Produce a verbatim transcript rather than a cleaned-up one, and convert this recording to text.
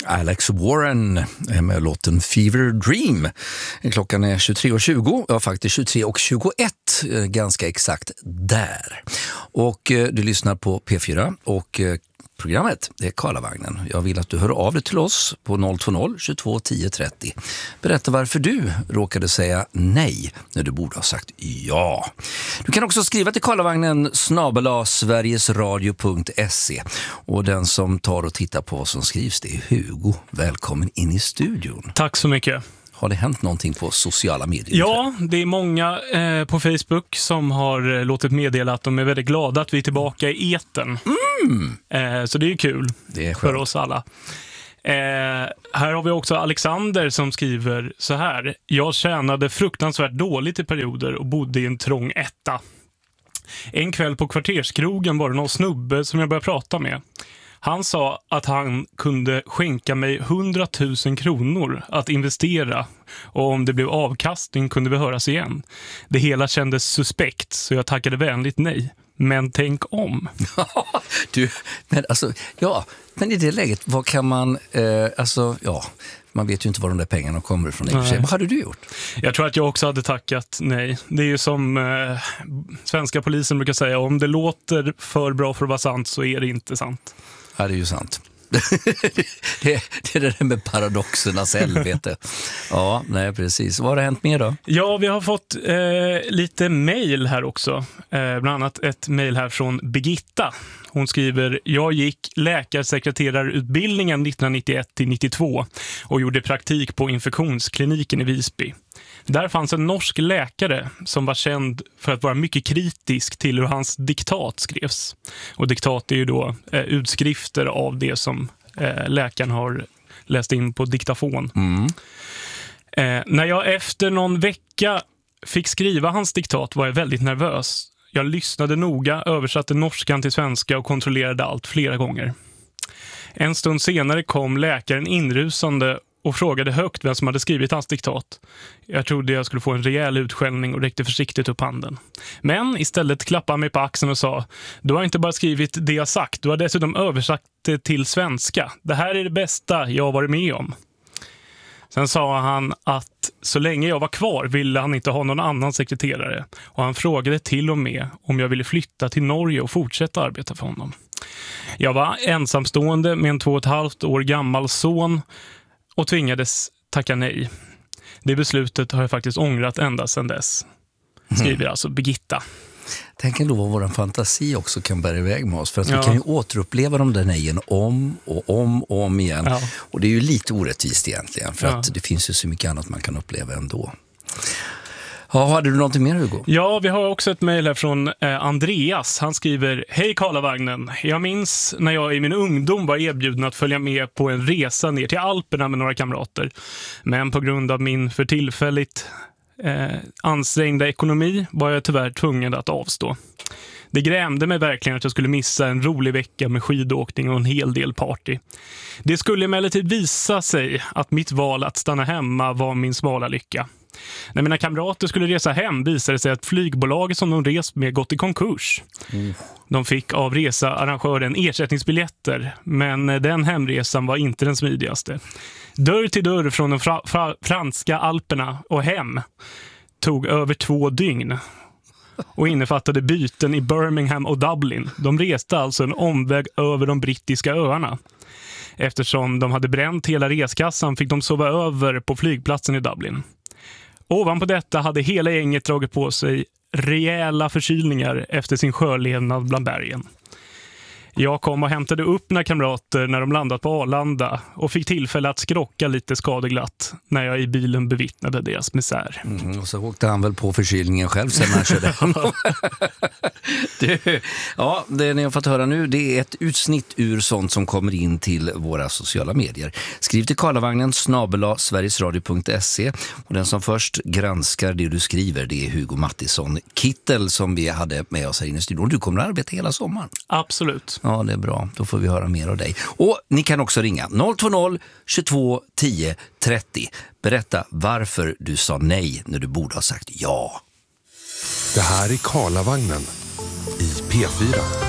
Alex Warren med låten Fever Dream. Klockan är tjugotre och tjugo, ja faktiskt tjugotre och tjugoett, ganska exakt där. Och du lyssnar på P fyra och programmet, det är Karlavagnen. Jag vill att du hör av dig till oss på noll två noll tjugotvå tio trettio. Berätta varför du råkade säga nej när du borde ha sagt ja. Du kan också skriva till Karlavagnen snabel-a sverigesradio punkt se. Och den som tar och tittar på vad som skrivs, det är Hugo. Välkommen in i studion. Tack så mycket. Har det hänt någonting på sociala medier? Ja, det är många eh, på Facebook som har låtit meddela att de är väldigt glada att vi är tillbaka i etern. Mm. Eh, så det är kul det är för oss alla. Eh, här har vi också Alexander som skriver så här. Jag tjänade fruktansvärt dåligt i perioder och bodde i en trång etta. En kväll på kvarterskrogen var det någon snubbe som jag började prata med. Han sa att han kunde skänka mig hundratusen kronor att investera och om det blev avkastning kunde vi höras igen. Det hela kändes suspekt så jag tackade vänligt nej. Men tänk om. du, men alltså, ja, men i det läget, vad kan man, eh, alltså, ja, man vet ju inte var de där pengarna kommer ifrån. Vad hade du gjort? Jag tror att jag också hade tackat nej. Det är ju som eh, svenska polisen brukar säga, om det låter för bra för att vara sant så är det inte sant. Ja, det är ju sant. det, det är det där med paradoxernas helvete. Ja, nej precis. Vad har det hänt mer då? Ja, vi har fått eh, lite mejl här också. Eh, bland annat ett mejl här från Birgitta. Hon skriver, jag gick läkarsekreterarutbildningen nittonhundranittioett till nittiotvå och gjorde praktik på infektionskliniken i Visby. Där fanns en norsk läkare som var känd för att vara mycket kritisk till hur hans diktat skrevs. Och diktat är ju då eh, utskrifter av det som eh, läkaren har läst in på diktafon. Mm. Eh, när jag efter någon vecka fick skriva hans diktat var jag väldigt nervös. Jag lyssnade noga, översatte norskan till svenska och kontrollerade allt flera gånger. En stund senare kom läkaren inrusande och frågade högt vem som hade skrivit hans diktat. Jag trodde jag skulle få en rejäl utskällning och räckte försiktigt upp handen. Men istället klappade han mig på axeln och sa, du har inte bara skrivit det jag sagt, du har dessutom översatt det till svenska. Det här är det bästa jag har varit med om. Sen sa han att så länge jag var kvar ville han inte ha någon annan sekreterare. Och han frågade till och med om jag ville flytta till Norge och fortsätta arbeta för honom. Jag var ensamstående med en två och ett halvt år gammal son och tvingades tacka nej. Det beslutet har jag faktiskt ångrat ända sedan dess. Skriver mm. alltså Birgitta. Tänk ändå vad vår fantasi också kan bära iväg med oss. För att ja. vi kan ju återuppleva de där nejen om och om och om igen. Ja. Och det är ju lite orättvist egentligen. För ja. att det finns ju så mycket annat man kan uppleva ändå. Ja, hade du någonting mer, Hugo? Ja, vi har också ett mejl här från eh, Andreas. Han skriver, hej Karlavagnen. Jag minns när jag i min ungdom var erbjuden att följa med på en resa ner till Alperna med några kamrater. Men på grund av min för tillfälligt eh, ansträngda ekonomi var jag tyvärr tvungen att avstå. Det grämde mig verkligen att jag skulle missa en rolig vecka med skidåkning och en hel del party. Det skulle emellertid visa sig att mitt val att stanna hemma var min smala lycka. När mina kamrater skulle resa hem visade det sig att flygbolaget som de rest med gått i konkurs. Mm. De fick av researrangören ersättningsbiljetter, men den hemresan var inte den smidigaste. Dörr till dörr från de fra- fra- franska Alperna och hem tog över två dygn och innefattade byten i Birmingham och Dublin. De reste alltså en omväg över de brittiska öarna. Eftersom de hade bränt hela reskassan fick de sova över på flygplatsen i Dublin. Ovanpå detta hade hela gänget dragit på sig rejäla förkylningar efter sin sjölevnad bland bergen. Jag kom och hämtade upp mina kamrater när de landat på Arlanda och fick tillfälle att skrocka lite skadeglatt när jag i bilen bevittnade deras misär. Mm, och så åkte han väl på förkylningen själv sen han körde. du, ja, det ni har fått höra nu, det är ett utsnitt ur sånt som kommer in till våra sociala medier. Skriv till Karlavagnen snabel-a sverigesradio punkt se och den som först granskar det du skriver, det är Hugo Mattisson Kittel som vi hade med oss här inne i studion. Du kommer att arbeta hela sommaren. Absolut. Ja, det är bra. Då får vi höra mer av dig. Och ni kan också ringa noll två noll tjugotvå tio trettio. Berätta varför du sa nej när du borde ha sagt ja. Det här är Karlavagnen i P fyra.